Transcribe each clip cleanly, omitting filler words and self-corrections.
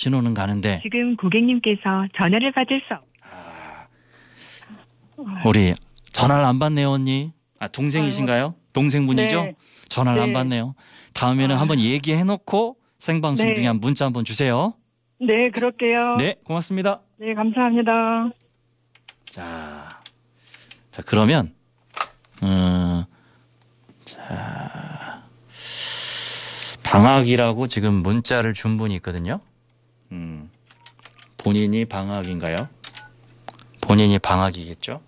신호는 가는데 지금 고객님께서 전화를 받을 수 우리 전화를 안 받네요, 언니. 아, 동생이신가요? 동생분이죠? 네. 전화를 안 네. 받네요. 다음에는 한번 얘기해놓고 생방송 네. 중에 한 문자 한번 주세요. 네, 그럴게요. 네, 고맙습니다. 네, 감사합니다. 자 그러면 방학이라고 지금 문자를 준 분이 있거든요. 본인이 방학인가요? 본인이 방학이겠죠?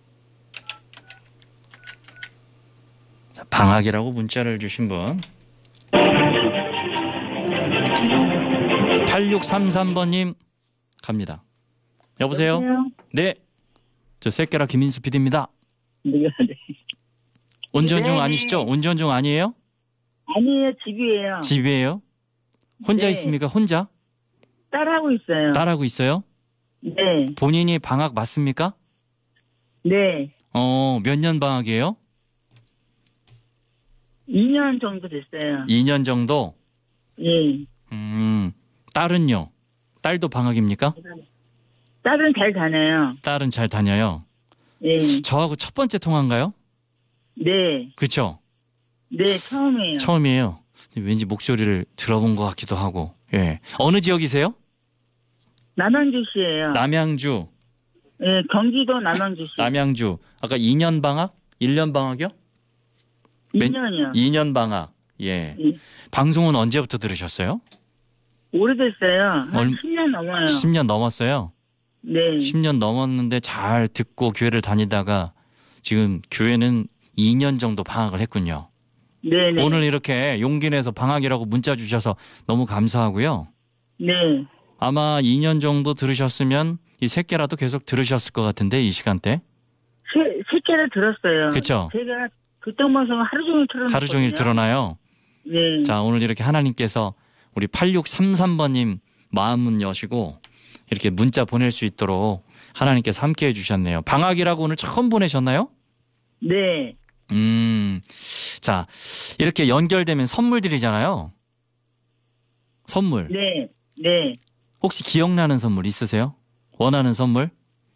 자, 방학이라고 문자를 주신 분 8633번님 갑니다. 여보세요? 네, 저 새끼라 김인수 PD입니다. 네. 운전 중 네. 아니시죠? 운전 중 아니에요? 아니에요, 집이에요. 집이에요? 혼자 네. 있습니까? 혼자? 딸하고 있어요. 딸하고 있어요? 네. 본인이 방학 맞습니까? 네. 몇 년 방학이에요? 2년 정도 됐어요. 2년 정도? 예. 딸은요? 딸도 방학입니까? 딸은 잘 다녀요. 딸은 잘 다녀요. 예. 저하고 첫 번째 통화인가요? 네. 그렇죠? 네, 처음이에요. 처음이에요. 왠지 목소리를 들어본 것 같기도 하고. 예. 어느 지역이세요? 남양주시예요. 남양주. 예, 경기도 남양주시. 남양주. 아까 2년 방학? 1년 방학이요? 2년이요. 2년 방학. 예. 예. 방송은 언제부터 들으셨어요? 오래됐어요. 한 얼- 10년 넘어요. 10년 넘었어요. 네. 10년 넘었는데 잘 듣고 교회를 다니다가 지금 교회는 2년 정도 방학을 했군요. 네네. 오늘 이렇게 용기 내서 방학이라고 문자 주셔서 너무 감사하고요. 네. 아마 2년 정도 들으셨으면 이 새끼라도 계속 들으셨을 것 같은데 이 시간대. 새끼를 들었어요. 그쵸? 제가 그때 방송 하루 종일 틀어놨거든요. 하루 종일 들어나요. 네. 자, 오늘 이렇게 하나님께서 우리 8633번님 마음문 여시고 이렇게 문자 보낼 수 있도록 하나님께서 함께 해주셨네요. 방학이라고 오늘 처음 보내셨나요? 네. 자, 이렇게 연결되면 선물 드리잖아요. 선물. 네. 네. 혹시 기억나는 선물 있으세요? 원하는 선물?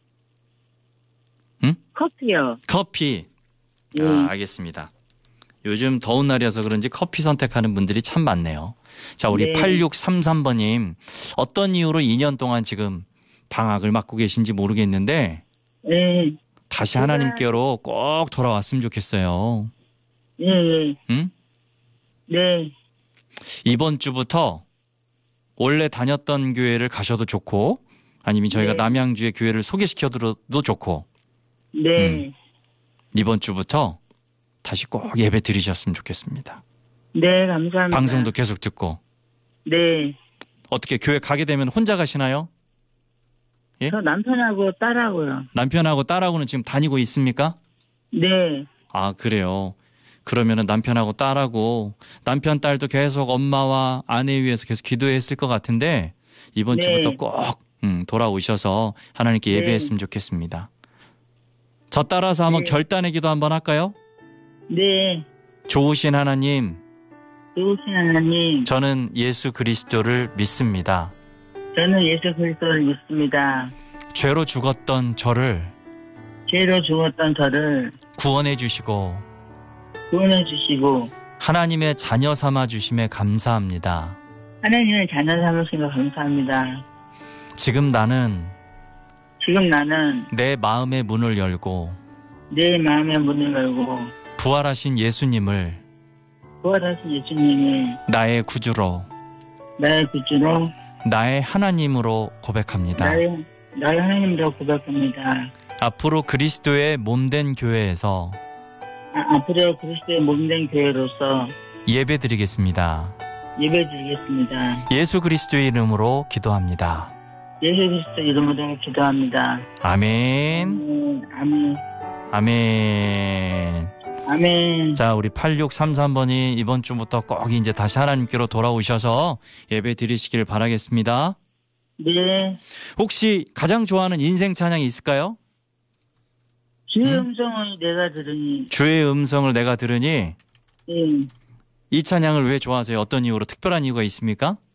커피요. 커피. 예. 아, 알겠습니다. 요즘 더운 날이어서 그런지 커피 선택하는 분들이 참 많네요. 자, 우리 네. 8633번님 어떤 이유로 2년 동안 지금 방학을 맞고 계신지 모르겠는데 네. 다시 하나님께로 꼭 돌아왔으면 좋겠어요. 예, 예. 응? 네. 이번 주부터 원래 다녔던 교회를 가셔도 좋고 아니면 저희가 네. 남양주의 교회를 소개시켜드려도 좋고 네. 이번 주부터 다시 꼭 예배 드리셨으면 좋겠습니다. 네, 감사합니다. 방송도 계속 듣고 네. 어떻게 교회 가게 되면 혼자 가시나요? 예? 저 남편하고 딸하고요. 남편하고 딸하고는 지금 다니고 있습니까? 네. 아, 그래요. 그러면은 남편하고 딸하고 남편 딸도 계속 엄마와 아내 위해서 계속 기도했을 것 같은데 이번 네. 주부터 꼭 돌아오셔서 하나님께 네. 예배했으면 좋겠습니다. 저 따라서 한번 네. 결단의 기도 한번 할까요? 네. 좋으신 하나님, 좋으신 하나님, 저는 예수 그리스도를 믿습니다. 저는 예수 그리스도를 믿습니다. 죄로 죽었던 저를 죄로 죽었던 저를 구원해 주시고 구원해 주시고 하나님의 자녀 삼아 주심에 감사합니다. 하나님의 자녀 삼으신 거 감사합니다. 지금 나는 지금 나는 내 마음의 문을 열고 내 마음의 문을 열고 부활하신 예수님을 부활하신 예수님이 나의 구주로 나의 구주로 나의 하나님으로 고백합니다. 나의 하나님으로 고백합니다. 앞으로 그리스도의 몸된 교회에서 앞으로 그리스도의 몸된 교회로서 예배드리겠습니다. 예배드리겠습니다. 예수 그리스도의 이름으로 기도합니다. 예수 그리스도 이름으로 기도합니다. 아멘. 아멘. 아멘. 아멘. 자, 우리 8633번이 이번 주부터 꼭 이제 다시 하나님께로 돌아오셔서 예배 드리시길 바라겠습니다. 네. 혹시 가장 좋아하는 인생 찬양이 있을까요? 주의 음성을 내가 들으니. 주의 음성을 내가 들으니 예. 이 찬양을 왜 좋아하세요? 어떤 이유로 특별한 이유가 있습니까?